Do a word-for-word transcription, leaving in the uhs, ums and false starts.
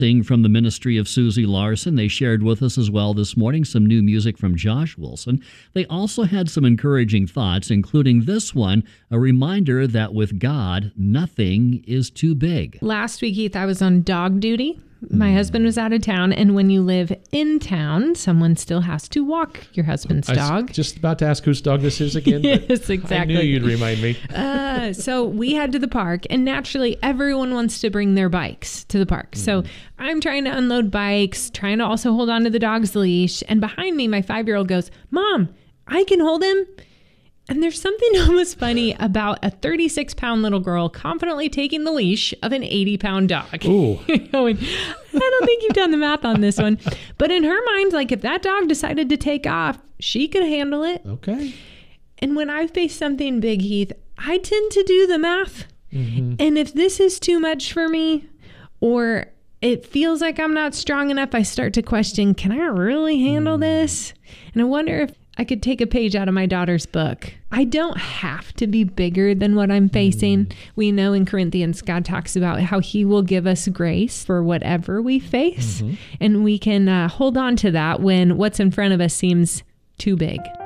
Sing from the ministry of Susie Larson. They shared with us as well this morning some new music from Josh Wilson. They also had some encouraging thoughts, including this one, a reminder that with God, nothing is too big. Last week, Heath, I was on dog duty. My husband was out of town, and when you live in town, someone still has to walk your husband's I dog. was just about to ask whose dog this is again. Yes, exactly. I knew you'd remind me. uh, so we head to the park, and naturally, everyone wants to bring their bikes to the park. Mm-hmm. So I'm trying to unload bikes, trying to also hold on to the dog's leash, and behind me, my five-year-old goes, "Mom, I can hold him." And there's something almost funny about a thirty-six pound little girl confidently taking the leash of an eighty pound dog. Ooh. Going, I don't think you've done the math on this one. But in her mind, like if that dog decided to take off, she could handle it. Okay. And when I face something big, Heath, I tend to do the math. Mm-hmm. And if this is too much for me, or it feels like I'm not strong enough, I start to question, can I really handle mm. this? And I wonder if I could take a page out of my daughter's book. I don't have to be bigger than what I'm facing. Mm. We know in Corinthians, God talks about how he will give us grace for whatever we face. Mm-hmm. And we can uh, hold on to that when what's in front of us seems too big.